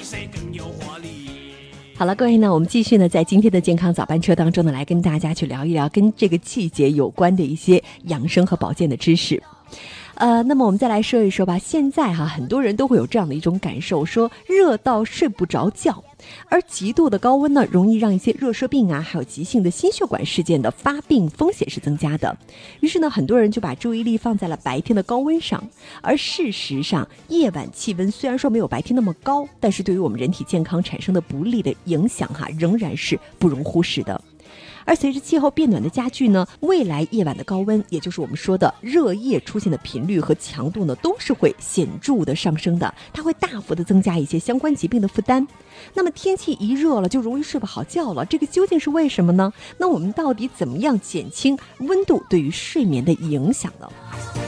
谁更有活力。 好了，各位呢，我们继续呢，在今天的健康早班车当中呢，来跟大家去聊一聊跟这个季节有关的一些养生和保健的知识。那么我们再来说一说吧。现在很多人都会有这样的一种感受，说热到睡不着觉，而极度的高温呢，容易让一些热射病还有急性的心血管事件的发病风险是增加的。于是呢，很多人就把注意力放在了白天的高温上，而事实上，夜晚气温虽然说没有白天那么高，但是对于我们人体健康产生的不利的影响仍然是不容忽视的。而随着气候变暖的加剧呢，未来夜晚的高温，也就是我们说的热夜出现的频率和强度呢，都是会显著的上升的，它会大幅的增加一些相关疾病的负担。那么天气一热了，就容易睡不好觉了，这个究竟是为什么呢？那我们到底怎么样减轻温度对于睡眠的影响呢？